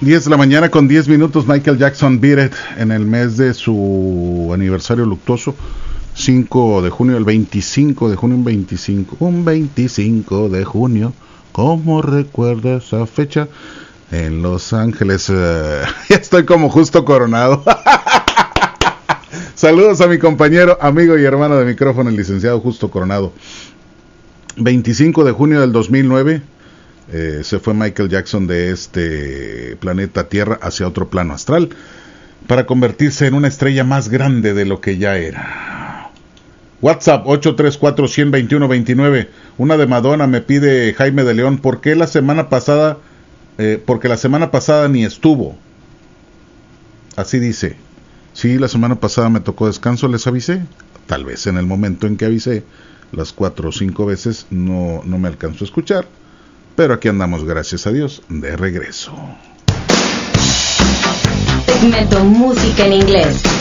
10 de la mañana con 10 minutos. Michael Jackson, Beat It, en el mes de su aniversario luctuoso, 5 de junio, el 25 de junio, un 25 de junio, ¿cómo recuerdo esa fecha? En Los Ángeles. Ya estoy como Justo Coronado. Saludos a mi compañero, amigo y hermano de micrófono, el licenciado Justo Coronado. 25 de junio del 2009. Se fue Michael Jackson de este planeta Tierra hacia otro plano astral para convertirse en una estrella más grande de lo que ya era. WhatsApp 834-121-29. Una de Madonna, me pide Jaime de León. ¿Por qué la semana pasada? Porque la semana pasada ni estuvo. Así dice. Sí, la semana pasada me tocó descanso, les avisé. Tal vez en el momento en que avisé, las 4 o 5 veces no me alcanzó a escuchar. Pero aquí andamos, gracias a Dios, de regreso. Segmento Música en Inglés.